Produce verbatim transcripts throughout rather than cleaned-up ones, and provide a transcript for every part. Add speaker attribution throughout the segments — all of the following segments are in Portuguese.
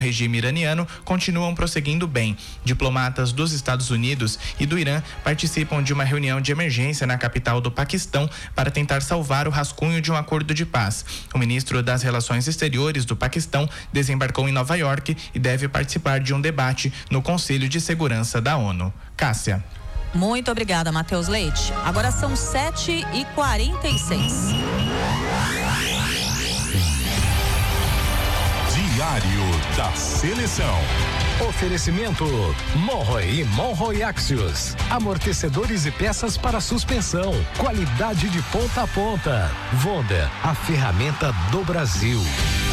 Speaker 1: regime iraniano continuam prosseguindo bem. Diplomatas dos Estados Unidos e do Irã participam de uma reunião de emergência na capital do Paquistão para tentar salvar o rascunho de um acordo de paz. O ministro das Relações Exteriores do Paquistão desembarcou em Nova York e deve participar de um debate no Conselho de Segurança da ONU. Cássia.
Speaker 2: Muito obrigada, Matheus Leite. Agora são sete e quarenta e seis.
Speaker 3: Diário da Seleção.
Speaker 4: Oferecimento Monroe e Monroe Axios. Amortecedores e peças para suspensão. Qualidade de ponta a ponta. Vonda, a ferramenta do Brasil.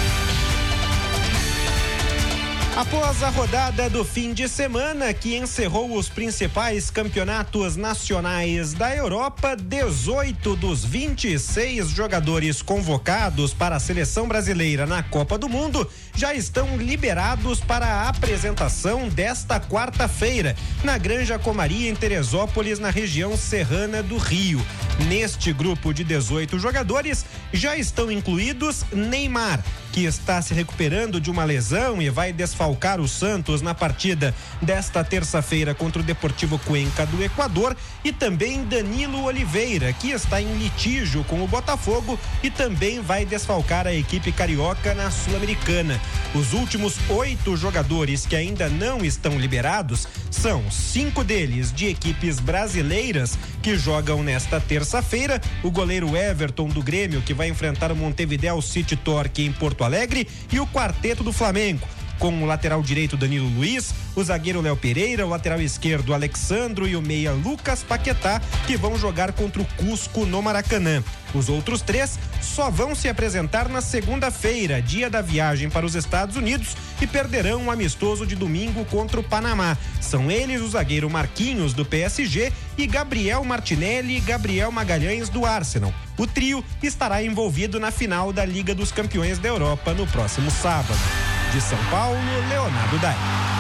Speaker 5: Após a rodada do fim de semana que encerrou os principais campeonatos nacionais da Europa, dezoito dos vinte e seis jogadores convocados para a seleção brasileira na Copa do Mundo já estão liberados para a apresentação desta quarta-feira na Granja Comaria, em Teresópolis, na região serrana do Rio. Neste grupo de dezoito jogadores já estão incluídos Neymar, que está se recuperando de uma lesão e vai desfalcar o Santos na partida desta terça-feira contra o Deportivo Cuenca do Equador, e também Danilo Oliveira, que está em litígio com o Botafogo e também vai desfalcar a equipe carioca na Sul-Americana. Os últimos oito jogadores que ainda não estão liberados são cinco deles de equipes brasileiras que jogam nesta terça-feira: o goleiro Everton do Grêmio, que vai enfrentar o Montevideo City Torque em Porto Alegre, e o quarteto do Flamengo, com o lateral direito Danilo Luiz, o zagueiro Léo Pereira, o lateral esquerdo Alexandro e o meia Lucas Paquetá, que vão jogar contra o Cusco no Maracanã. Os outros três só vão se apresentar na segunda-feira, dia da viagem para os Estados Unidos, e perderão um amistoso de domingo contra o Panamá. São eles o zagueiro Marquinhos do P S G e Gabriel Martinelli e Gabriel Magalhães do Arsenal. O trio estará envolvido na final da Liga dos Campeões da Europa no próximo sábado. De São Paulo, Leonardo Dai.